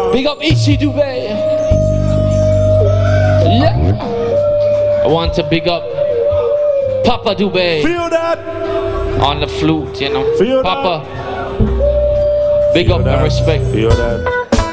Big up Ichi Dubé. Yeah. I want to big up Papa Dubé. Feel that? On the flute, you know. Feel Papa. That? Big Feel up that? and respect. Feel that?